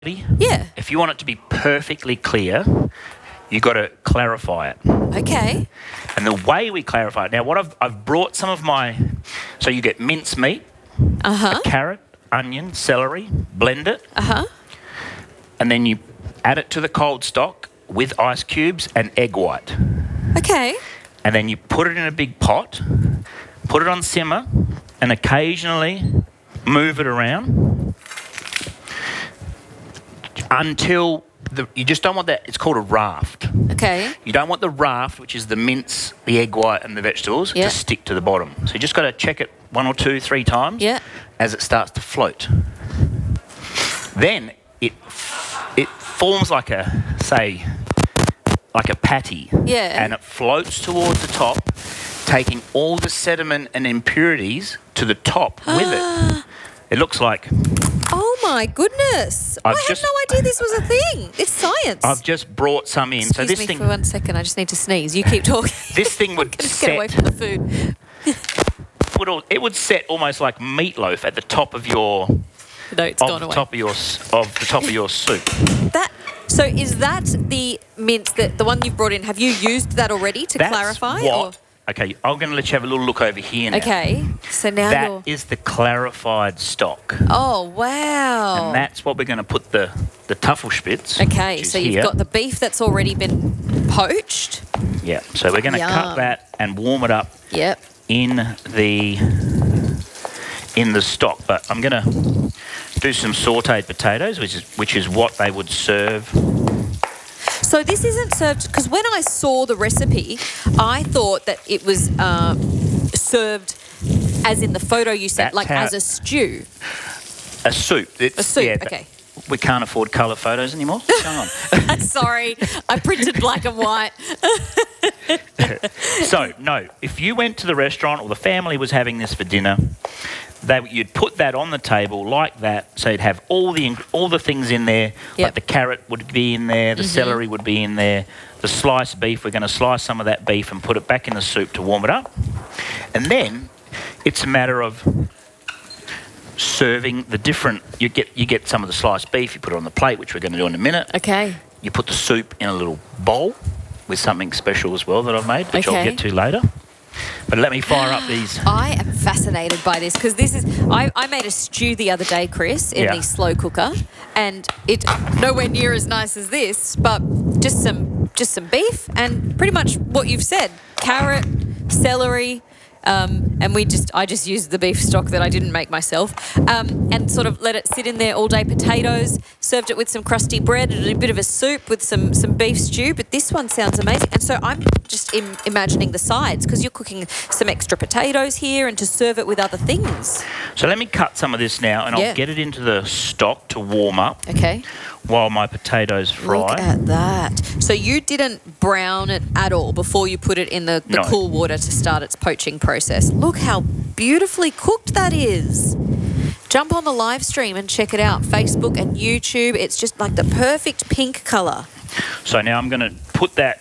Yeah. If you want it to be perfectly clear, you've got to clarify it. Okay. And the way we clarify it, now what I've brought some of my, so you get mince meat, a carrot, onion, celery, blend it, and then you add it to the cold stock with ice cubes and egg white. Okay. And then you put it in a big pot, put it on simmer, and occasionally move it around until you just don't want that. It's called a raft. Okay. You don't want the raft, which is the mince, the egg white, and the vegetables, to stick to the bottom. So you just got to check it 1 or 2, 3 times as it starts to float. Then it forms like a patty. Yeah. And it floats towards the top, taking all the sediment and impurities to the top with it. It looks like... Oh my goodness! I had no idea this was a thing. It's science. I've just brought some in. Excuse me for 1 second. I just need to sneeze. You keep talking. This thing would just get away from the food. It would set almost like meatloaf at the top of your... No, it's gone away. Top of the top of your soup. So is that the mince, the one you've brought in? Have you used that already to clarify? Okay, I'm going to let you have a little look over here now. Okay, so now that is the clarified stock. Oh, wow. And that's what we're going to put the Tafelspitz. Okay, so you've got the beef that's already been poached. Yeah, so we're going to cut that and warm it up in the stock. But I'm going to do some sautéed potatoes, which is what they would serve. So this isn't served, because when I saw the recipe, I thought that it was served as in the photo you sent, as a stew. A soup. A soup, okay. We can't afford colour photos anymore. What's going on? Sorry, I printed black and white. So, no, if you went to the restaurant or the family was having this for dinner, you'd put that on the table like that, so you'd have all the things in there. Like the carrot would be in there, the celery would be in there, the sliced beef. We're going to slice some of that beef and put it back in the soup to warm it up. And then it's a matter of serving the different. You get some of the sliced beef, you put it on the plate, which we're going to do in a minute. Okay. You put the soup in a little bowl with something special as well that I've made, which I'll get to later. But let me fire up these. I am fascinated by this, because this is... I made a stew the other day, Chris, in the slow cooker, and it's nowhere near as nice as this, but just some beef and pretty much what you've said. Carrot, celery, and I just used the beef stock that I didn't make myself, and sort of let it sit in there all day. Potatoes, served it with some crusty bread and a bit of a soup with some beef stew. But this one sounds amazing. And so I'm just imagining the sides, because you're cooking some extra potatoes here and to serve it with other things. So let me cut some of this now, and I'll get it into the stock to warm up. Okay. While my potatoes fry. Look at that. So you didn't brown it at all before you put it in the cool water to start its poaching process. Look how beautifully cooked that is. Jump on the live stream and check it out. Facebook and YouTube. It's just like the perfect pink colour. So now I'm going to put that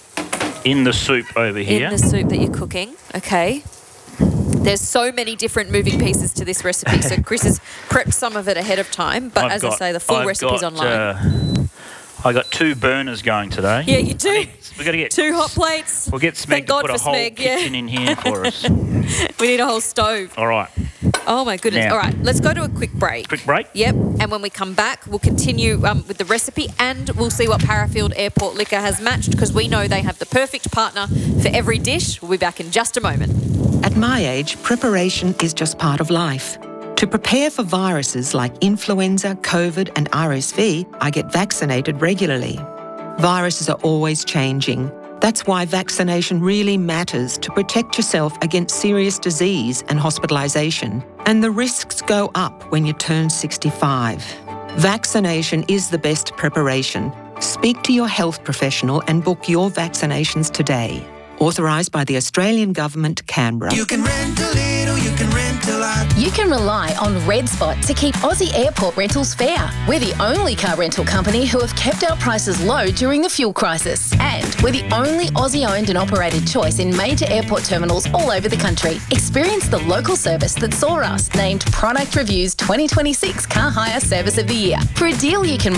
in the soup over here. In the soup that you're cooking. Okay. There's so many different moving pieces to this recipe, so Chris has prepped some of it ahead of time, but I say, the full recipe's online. I got 2 burners going today. Yeah, you do. We've got to get 2 hot plates. We'll get Smeg to put a whole kitchen in here for us. We need a whole stove. All right. Oh, my goodness. Now, all right, let's go to a quick break. Quick break? Yep, and when we come back, we'll continue with the recipe, and we'll see what Parafield Airport Liquor has matched, because we know they have the perfect partner for every dish. We'll be back in just a moment. At my age, preparation is just part of life. To prepare for viruses like influenza, COVID and RSV, I get vaccinated regularly. Viruses are always changing. That's why vaccination really matters, to protect yourself against serious disease and hospitalisation. And the risks go up when you turn 65. Vaccination is the best preparation. Speak to your health professional and book your vaccinations today. Authorised by the Australian Government, Canberra. You can rent a little, you can rent a lot. You can rely on Red Spot to keep Aussie airport rentals fair. We're the only car rental company who have kept our prices low during the fuel crisis. And we're the only Aussie-owned and operated choice in major airport terminals all over the country. Experience the local service that saw us named Product Review's 2026 Car Hire Service of the Year. For a deal you can